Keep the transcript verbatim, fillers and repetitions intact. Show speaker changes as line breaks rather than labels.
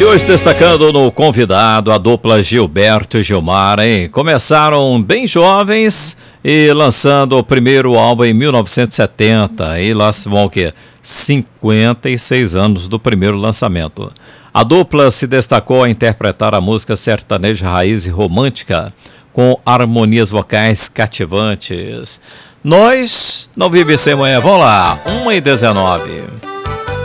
E hoje destacando no convidado a dupla Gilberto e Gilmar, hein? Começaram bem jovens e lançando o primeiro álbum em mil novecentos e setenta. E lá se vão o quê? cinquenta e seis anos do primeiro lançamento. A dupla se destacou a interpretar a música sertaneja raiz e romântica com harmonias vocais cativantes. Nós não vivemos sem manhã. Vamos lá, uma e dezenove.